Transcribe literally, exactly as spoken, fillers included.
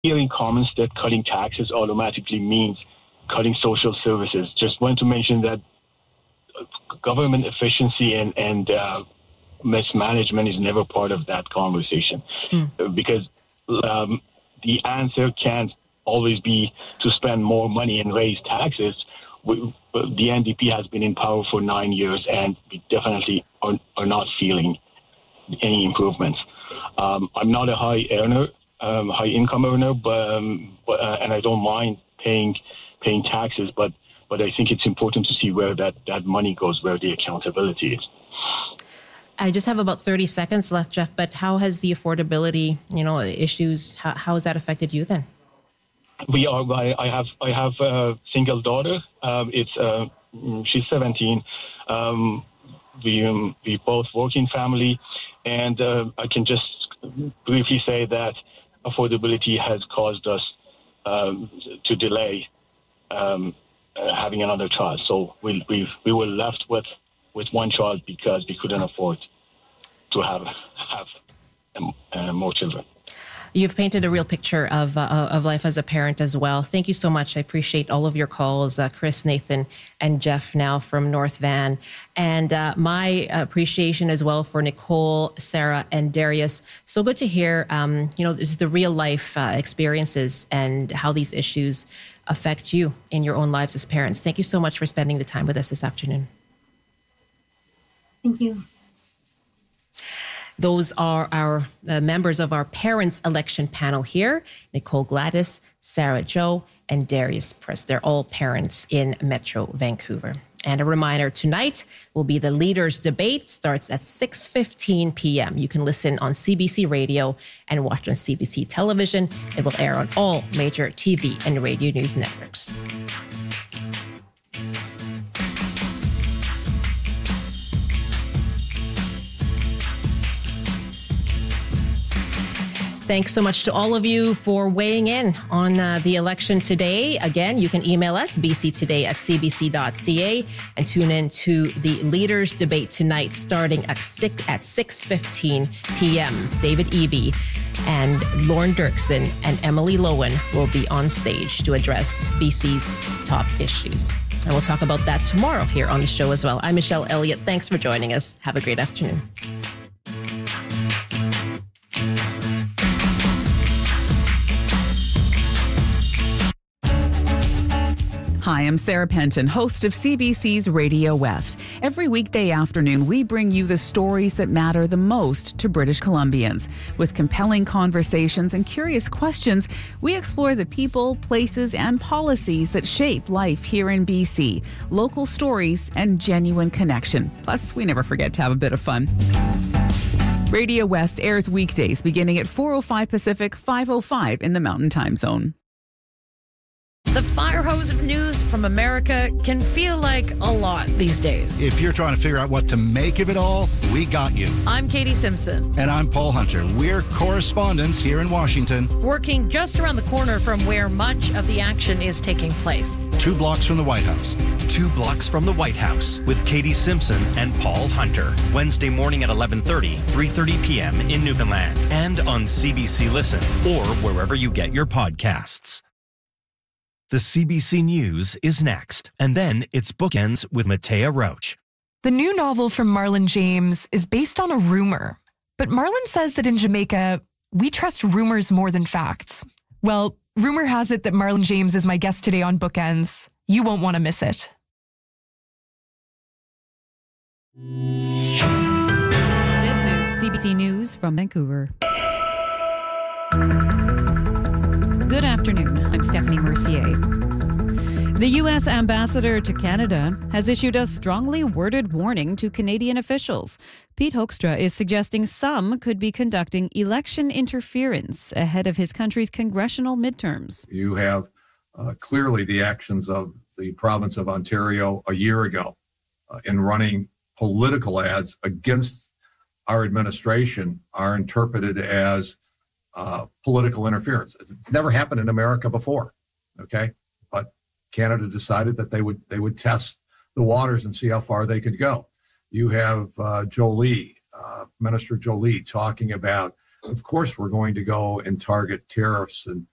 hearing comments that cutting taxes automatically means cutting social services. Just want to mention that government efficiency and, and uh, mismanagement is never part of that conversation. Mm. Because um, the answer can't always be to spend more money and raise taxes. We, the N D P has been in power for nine years, and we definitely are, are not feeling any improvements. Um, I'm not a high earner, um, high income earner, but, um, but uh, and I don't mind paying paying taxes, but but I think it's important to see where that, that money goes, where the accountability is. I just have about thirty seconds left, Jeff, but how has the affordability, you know, issues, how, how has that affected you then? We are. I, I have. I have a single daughter. Um, it's. Uh, she's seventeen. Um, we um, we both work in family, and uh, I can just briefly say that affordability has caused us um, to delay um, uh, having another child. So we we we were left with, with one child because we couldn't afford to have have um, uh, more children. You've painted a real picture of uh, of life as a parent as well. Thank you so much. I appreciate all of your calls, uh, Chris, Nathan, and Jeff now from North Van. And uh, my appreciation as well for Nicole, Sarah, and Darius. So good to hear, um, you know, the real life uh, experiences and how these issues affect you in your own lives as parents. Thank you so much for spending the time with us this afternoon. Thank you. Those are our uh, members of our parents' election panel here, Nicole Gladys, Sarah Joe, and Darius Priss. They're all parents in Metro Vancouver. And a reminder, tonight will be the Leaders' Debate, starts at six fifteen p.m. You can listen on C B C Radio and watch on C B C Television. It will air on all major T V and radio news networks. Thanks so much to all of you for weighing in on uh, the election today. Again, you can email us, b c today at c b c dot c a, and tune in to the Leaders' Debate tonight starting at six at six fifteen p.m. David Eby and Lorne Dirksen and Emily Lowen will be on stage to address B C's top issues. And we'll talk about that tomorrow here on the show as well. I'm Michelle Elliott. Thanks for joining us. Have a great afternoon. Hi, I'm Sarah Penton, host of C B C's Radio West. Every weekday afternoon, we bring you the stories that matter the most to British Columbians. With compelling conversations and curious questions, we explore the people, places, and policies that shape life here in B C. Local stories and genuine connection. Plus, we never forget to have a bit of fun. Radio West airs weekdays beginning at four oh five Pacific, five oh five in the Mountain Time Zone. The fire hose of news from America can feel like a lot these days. If you're trying to figure out what to make of it all, we got you. I'm Katie Simpson. And I'm Paul Hunter. We're correspondents here in Washington. Working just around the corner from where much of the action is taking place. Two blocks from the White House. Two blocks from the White House with Katie Simpson and Paul Hunter. Wednesday morning at eleven thirty, three thirty p.m. in Newfoundland. And on C B C Listen or wherever you get your podcasts. The C B C News is next, and then it's Bookends with Matea Roach. The new novel from Marlon James is based on a rumor, but Marlon says that in Jamaica, we trust rumors more than facts. Well, rumor has it that Marlon James is my guest today on Bookends. You won't want to miss it. This is C B C News from Vancouver. Good afternoon. I'm Stephanie Mercier. The U S ambassador to Canada has issued a strongly worded warning to Canadian officials. Pete Hoekstra is suggesting some could be conducting election interference ahead of his country's congressional midterms. You have uh, clearly the actions of the province of Ontario a year ago uh, in running political ads against our administration are interpreted as Uh, political interference. It's never happened in America before, okay? But Canada decided that they would they would test the waters and see how far they could go. You have uh, Jolie, uh, Minister Jolie, talking about, of course, we're going to go and target tariffs and